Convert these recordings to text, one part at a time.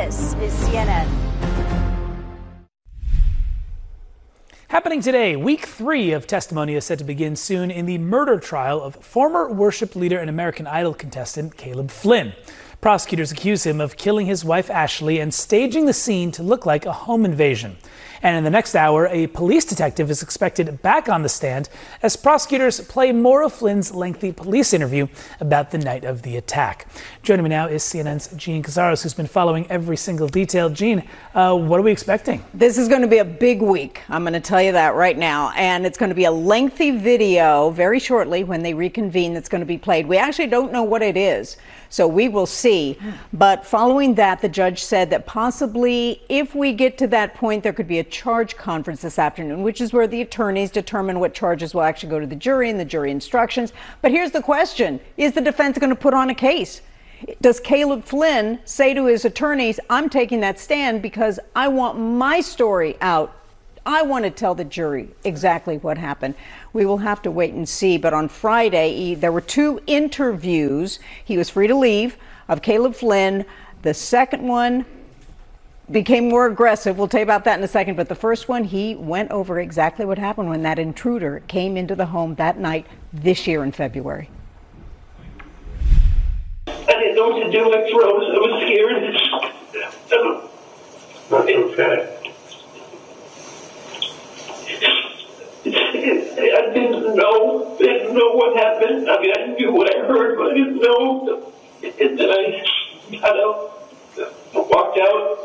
This is CNN. Happening today, week 3 of testimony is set to begin soon in the murder trial of former worship leader and American Idol contestant Caleb Flynn. Prosecutors accuse him of killing his wife Ashley and staging the scene to look like a home invasion. And in the next hour, a police detective is expected back on the stand as prosecutors play more of Flynn's lengthy police interview about the night of the attack. Joining me now is CNN's Jean Cazares, who's been following every single detail. Jean, what are we expecting? This is going to be a big week. I'm going to tell you that right now. And it's going to be a lengthy video very shortly when they reconvene that's going to be played. We actually don't know what it is, so we will see. But following that, the judge said that possibly if we get to that point, there could be a charge conference this afternoon, which is where the attorneys determine what charges will actually go to the jury and the jury instructions. But here's the question. Is the defense going to put on a case? Does Caleb Flynn say to his attorneys, I'm taking that stand because I want my story out. I want to tell the jury exactly what happened. We will have to wait and see. But on Friday, there were 2 interviews. He was free to leave of Caleb Flynn. The second one became more aggressive. We'll tell you about that in a second. But the first one, he went over exactly what happened when that intruder came into the home that night this year in February. I didn't know what to do. I froze. I was scared. Okay. I didn't know what happened. I mean, I knew what I heard, but I didn't know. And then I got out, walked out,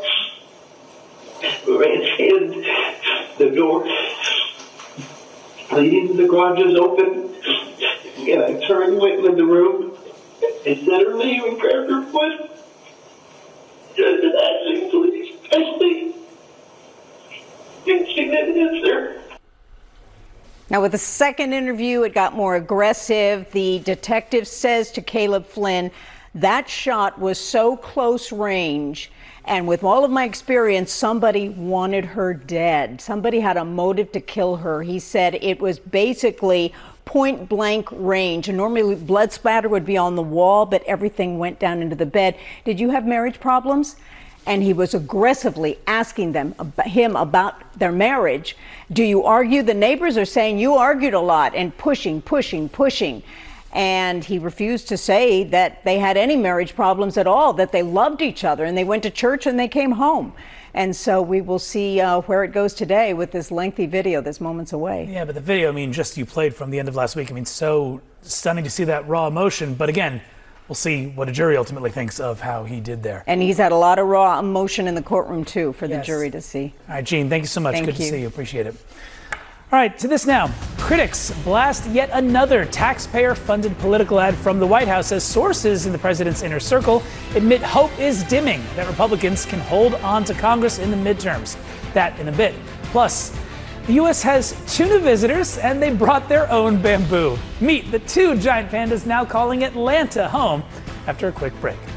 ran in the door leading to the garage is open, and I turned, went in the room, and said her name and grabbed her foot. Just Ashley, please, Ashley. And she didn't answer. Now, with the second interview, it got more aggressive. The detective says to Caleb Flynn, that shot was so close range, and with all of my experience, somebody wanted her dead. Somebody had a motive to kill her. He said it was basically point blank range. And normally blood splatter would be on the wall, but everything went down into the bed. Did you have marriage problems? And he was aggressively asking him about their marriage. Do you argue? The neighbors are saying you argued a lot and pushing. And he refused to say that they had any marriage problems at all, that they loved each other and they went to church and they came home. And so we will see where it goes today with this lengthy video that's moments away. Yeah, but the video, I mean, just you played from the end of last week. I mean, so stunning to see that raw emotion. But again, we'll see what a jury ultimately thinks of how he did there. And he's had a lot of raw emotion in the courtroom, too, for the jury to see. All right, Jean, thank you so much. Good to see you. Appreciate it. All right, to this now. Critics blast yet another taxpayer-funded political ad from the White House as sources in the president's inner circle admit hope is dimming that Republicans can hold on to Congress in the midterms. That in a bit. Plus, the U.S. has 2 new visitors, and they brought their own bamboo. Meet the 2 giant pandas now calling Atlanta home after a quick break.